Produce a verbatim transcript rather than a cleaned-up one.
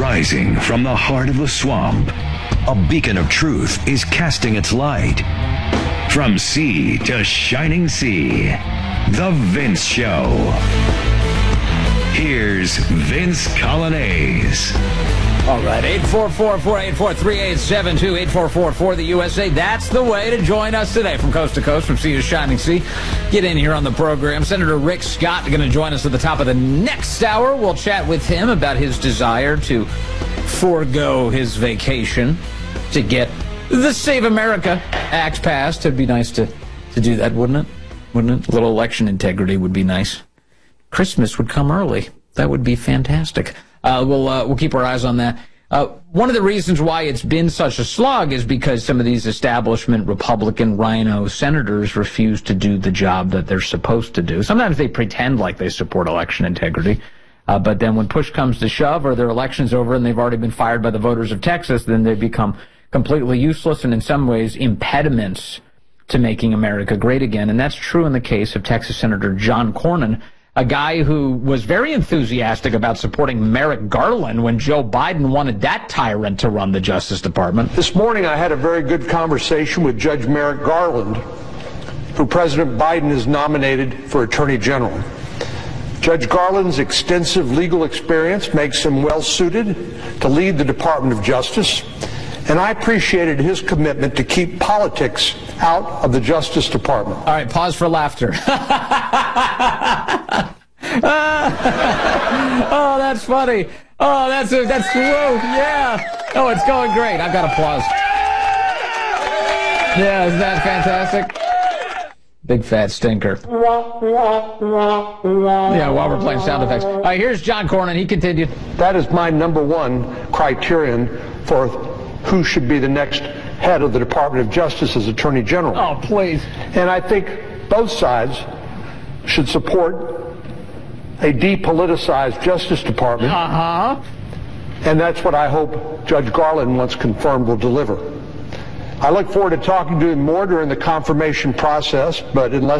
Rising from the heart of the swamp, a beacon of truth is casting its light. From sea to shining sea, The Vince Show. Here's Vince Coglianese. All right, eight four four, four eight four, three eight seven two, eight four four for the U S A. That's the way to join us today from coast to coast, from sea to shining sea. Get in here on the program. Senator Rick Scott going to join us at the top of the next hour. We'll chat with him about his desire to forego his vacation to get the Save America Act passed. It'd be nice to, to do that, wouldn't it? Wouldn't it? A little election integrity would be nice. Christmas would come early. That would be fantastic. Uh, we'll uh, we'll keep our eyes on that. Uh, one of the reasons why it's been such a slog is because some of these establishment Republican rhino senators refuse to do the job that they're supposed to do. Sometimes they pretend like they support election integrity, uh, but then when push comes to shove or their election's over and they've already been fired by the voters of Texas, then they become completely useless and in some ways impediments to making America great again. And that's true in the case of Texas Senator John Cornyn, a guy who was very enthusiastic about supporting Merrick Garland when Joe Biden wanted that tyrant to run the Justice Department. This morning I had a very good conversation with Judge Merrick Garland, who President Biden has nominated for Attorney General. Judge Garland's extensive legal experience makes him well-suited to lead the Department of Justice, and I appreciated his commitment to keep politics out of the Justice Department. All right, pause for laughter. Oh, that's funny. Oh, that's a, that's whoa, yeah. Oh, it's going great. I've got applause. Yeah, isn't that fantastic? Big fat stinker. Yeah, while we're playing sound effects. All right, here's John Cornyn. He continued. That is my number one criterion for who should be the next head of the Department of Justice as Attorney General. Oh, please. And I think both sides should support a depoliticized Justice Department. Uh-huh. And that's what I hope Judge Garland, once confirmed, will deliver. I look forward to talking to him more during the confirmation process, but unless